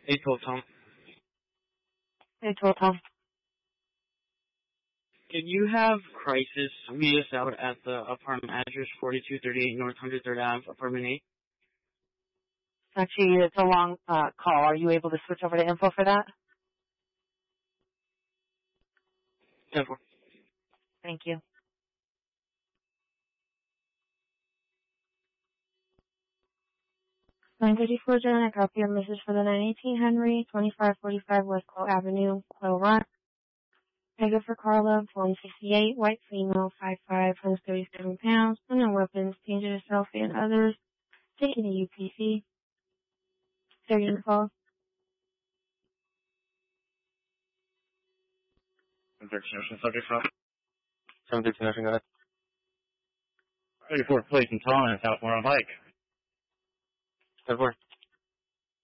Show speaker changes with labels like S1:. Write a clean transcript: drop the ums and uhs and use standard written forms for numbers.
S1: 812 Tom.
S2: 812 Tom.
S1: Can you have Crisis meet us out at the apartment address 4238 North 103rd Ave, apartment 8?
S2: Actually, it's a long call. Are you able to switch over to info for that?
S1: 10-4.
S2: Thank you. (934) Jen, I copy your message for the 918 Henry, 2545 West Cole Avenue, Quail Rock. Pega for Carla, form 68, white female, 5'5", 137 pounds, no weapons, danger to self and others, taking a UPC. Taking the call.
S1: 713 subject from
S3: 713, go ahead.
S1: 34th place in Thomas, California bike.
S3: 10-4.